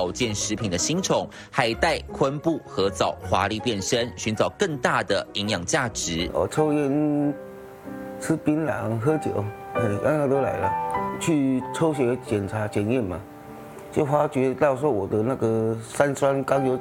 保健食品的新宠海带、昆布合藻华丽变身，寻找更大的营养价值。 我抽烟、吃槟榔、喝酒，刚刚都来了。去抽血检查检验嘛，就发觉到说我的那个三酸甘油